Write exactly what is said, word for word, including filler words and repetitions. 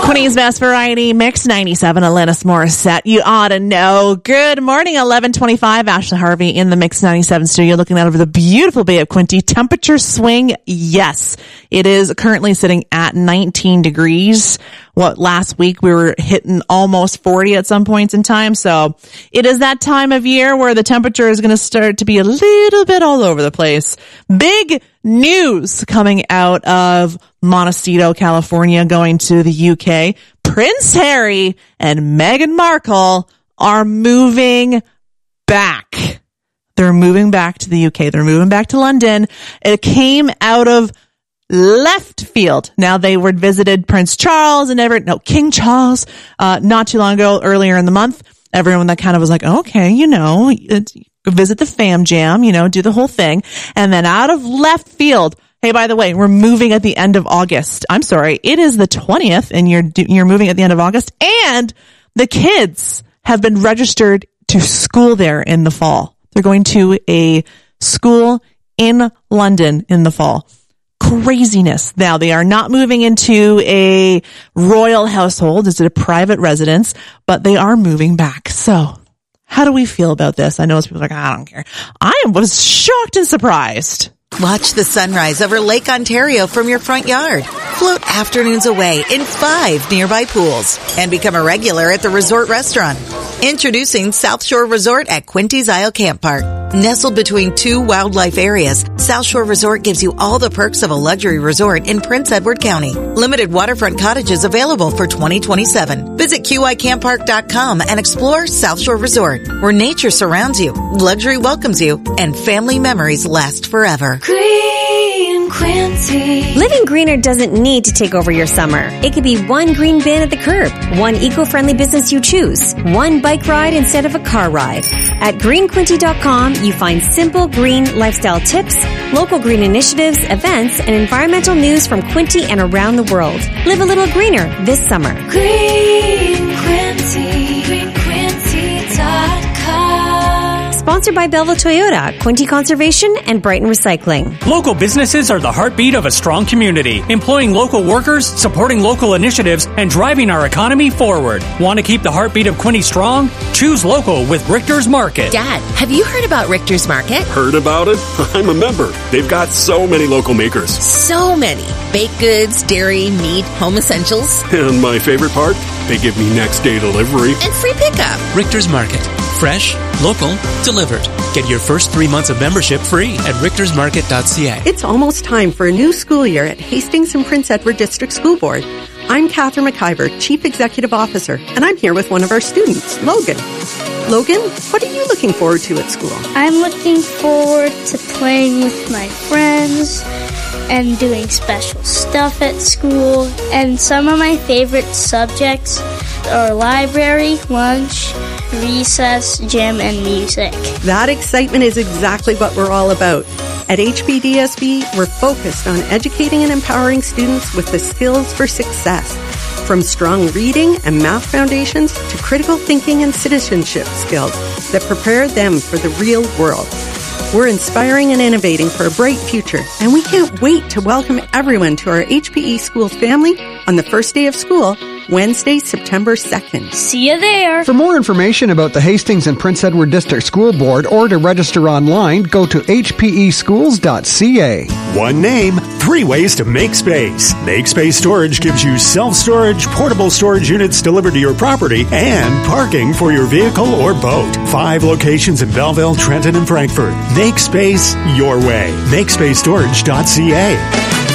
Quinny's Best Variety, Mix ninety-seven, Alanis Morissette. You ought to know. Good morning, eleven twenty-five. Ashley Harvey in the Mix ninety-seven studio looking out over the beautiful Bay of Quinte. Temperature swing, yes. It is currently sitting at nineteen degrees. What, last week we were hitting almost forty at some points in time. So it is that time of year where the temperature is going to start to be a little bit all over the place. Big news coming out of Montecito, California, going to the U K. Prince Harry and Meghan Markle are moving back. They're moving back to the U K. They're moving back to London. It came out of left field. Now, they were visited Prince Charles and ever, no, King Charles, uh, not too long ago, earlier in the month. Everyone that kind of was like, okay, you know, it's, visit the fam jam, you know, do the whole thing. And then out of left field, hey, by the way, we're moving at the end of August. I'm sorry. It is the twentieth and you're, you're moving at the end of August, and the kids have been registered to school there in the fall. They're going to a school in London in the fall. Craziness. Now, they are not moving into a royal household. It's a private residence, but they are moving back. So how do we feel about this? I know some people are like, I don't care. I was shocked and surprised. Watch the sunrise over Lake Ontario from your front yard. Float afternoons away in five nearby pools and become a regular at the resort restaurant. Introducing South Shore Resort at Quinte's Isle Camp Park. Nestled between two wildlife areas, South Shore Resort gives you all the perks of a luxury resort in Prince Edward County. Limited waterfront cottages available for twenty twenty-seven. Visit Q I camp park dot com and explore South Shore Resort, where nature surrounds you, luxury welcomes you, and family memories last forever. Green Quinte. Living greener doesn't need to take over your summer. It could be one green bin at the curb, one eco-friendly business you choose, one bike ride instead of a car ride. At green quinte dot com, you find simple green lifestyle tips, local green initiatives, events, and environmental news from Quinte and around the world. Live a little greener this summer. Green Quinte. green quinte dot com. Sponsored by Belleville Toyota, Quinte Conservation, and Brighton Recycling. Local businesses are the heartbeat of a strong community, employing local workers, supporting local initiatives, and driving our economy forward. Want to keep the heartbeat of Quinte strong? Choose local with Richter's Market. Dad, have you heard about Richter's Market? Heard about it? I'm a member. They've got so many local makers. So many. Baked goods, dairy, meat, home essentials. And my favorite part? They give me next day delivery. And free pickup. Richter's Market. Fresh, local, delivered. Get your first three months of membership free at richters market dot c a. It's almost time for a new school year at Hastings and Prince Edward District School Board. I'm Catherine McIver, Chief Executive Officer, and I'm here with one of our students, Logan. Logan, what are you looking forward to at school? I'm looking forward to playing with my friends and doing special stuff at school. And some of my favorite subjects are library, lunch, recess, gym, and music. That excitement is exactly what we're all about. At H B D S B, we're focused on educating and empowering students with the skills for success, from strong reading and math foundations to critical thinking and citizenship skills that prepare them for the real world. We're inspiring and innovating for a bright future, and we can't wait to welcome everyone to our H P E Schools family on the first day of school, Wednesday, September second. See you there. For more information about the Hastings and Prince Edward District School Board or to register online, go to h p e schools dot c a. One name, three ways to make space. Make Space Storage gives you self-storage, portable storage units delivered to your property, and parking for your vehicle or boat. Five locations in Belleville, Trenton, and Frankfort. Make space your way. make space storage dot c a.